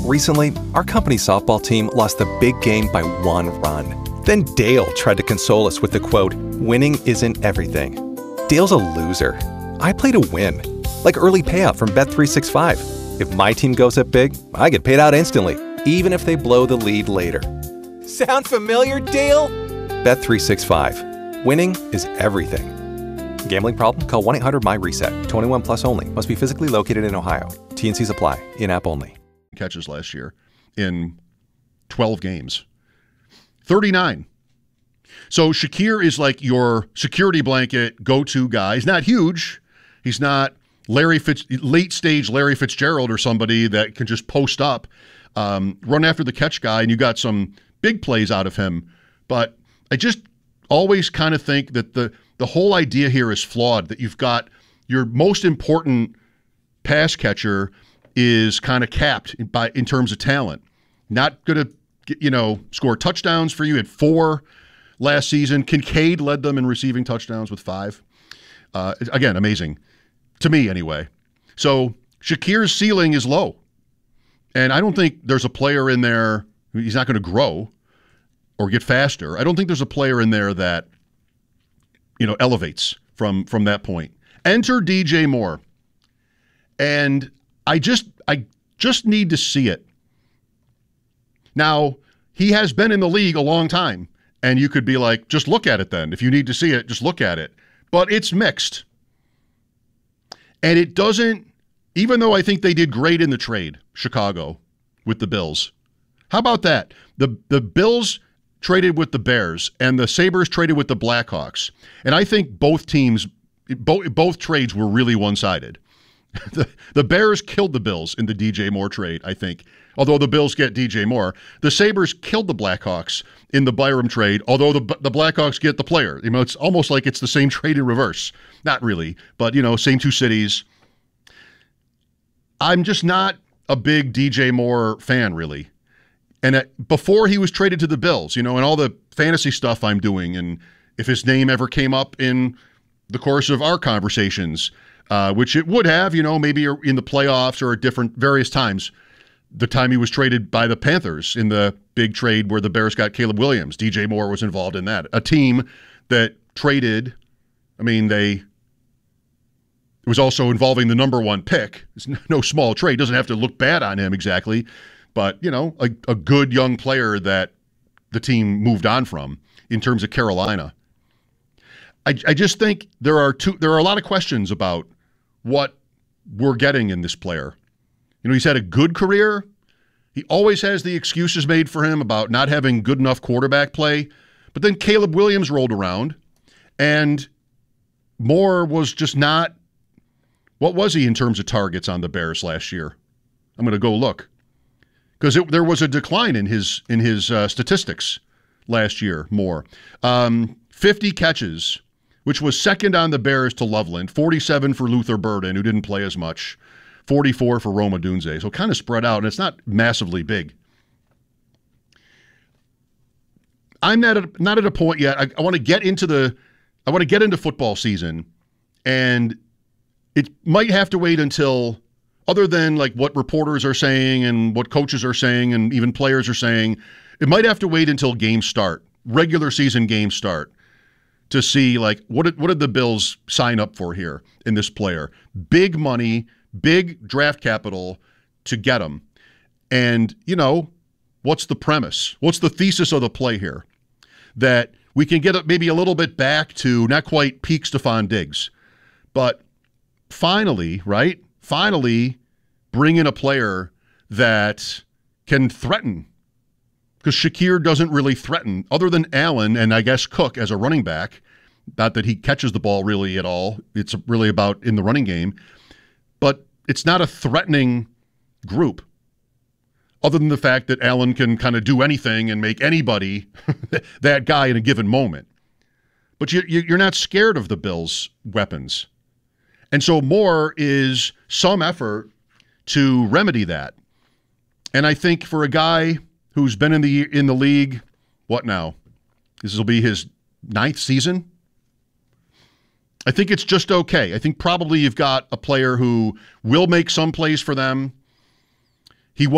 Recently, our company's softball team lost the big game by 1 run. Then Dale tried to console us with the quote, "Winning isn't everything." Dale's a loser. I play to win. Like early payout from Bet365. If my team goes up big, I get paid out instantly, even if they blow the lead later. Sound familiar, Dale? Bet365. Winning is everything. Gambling problem? Call 1-800-MY-RESET. 21 plus only. Must be physically located in Ohio. T&Cs apply. In-app only. Catches last year in 12 games. 39. So Shakir is like your security blanket go-to guy. He's not huge. He's not late-stage Larry Fitzgerald or somebody that can just post up, run after the catch guy, and you got some big plays out of him. But I just always kind of think that the whole idea here is flawed, that you've got your most important pass catcher is kind of capped in terms of talent. Not going to score touchdowns for you. At 4 last season. Kincaid led them in receiving touchdowns with 5. Again, amazing. To me, anyway. So Shakir's ceiling is low. And I don't think there's a player in there, he's not going to grow or get faster. I don't think there's a player in there that, elevates from that point. Enter DJ Moore. And I just need to see it. Now, he has been in the league a long time, and you could be like, just look at it then. If you need to see it, just look at it. But it's mixed. And it doesn't, even though I think they did great in the trade, Chicago, with the Bills. How about that? The Bills traded with the Bears, and the Sabres traded with the Blackhawks. And I think both teams, both trades were really one-sided. The Bears killed the Bills in the DJ Moore trade, I think. Although the Bills get DJ Moore. The Sabres killed the Blackhawks in the Byram trade, although the Blackhawks get the player. It's almost like it's the same trade in reverse. Not really, but, same two cities. I'm just not a big DJ Moore fan, really. And before he was traded to the Bills, and all the fantasy stuff I'm doing, and if his name ever came up in the course of our conversations, which it would have, maybe in the playoffs or at different various times. The time he was traded by the Panthers in the big trade where the Bears got Caleb Williams. DJ Moore was involved in that. A team that traded, it was also involving the number 1 pick. It's no small trade. Doesn't have to look bad on him exactly. But, a good young player that the team moved on from in terms of Carolina. I just think there are a lot of questions about what we're getting in this player. He's had a good career. He always has the excuses made for him about not having good enough quarterback play. But then Caleb Williams rolled around, and Moore was just not. What was he in terms of targets on the Bears last year? I'm going to go look. Because there was a decline in his statistics last year, Moore. 50 catches, which was second on the Bears to Loveland, 47 for Luther Burden, who didn't play as much, 44 for Rome Odunze. So kind of spread out, and it's not massively big. I'm not at a point yet. I want to get into football season, and it might have to wait until, other than like what reporters are saying and what coaches are saying and even players are saying, it might have to wait until games start, regular season games start, to see like what did the Bills sign up for here in this player? Big money, big draft capital to get him. And, what's the premise? What's the thesis of the play here? That we can get maybe a little bit back to not quite peak Stephon Diggs, but finally bring in a player that can threaten. Because Shakir doesn't really threaten, other than Allen and I guess Cook as a running back. Not that he catches the ball really at all. It's really about in the running game. But it's not a threatening group, other than the fact that Allen can kind of do anything and make anybody that guy in a given moment. But you're not scared of the Bills' weapons. And so Moore is some effort to remedy that. And I think for a guy who's been in the league, what now? This will be his 9th season. I think it's just okay. I think probably you've got a player who will make some plays for them,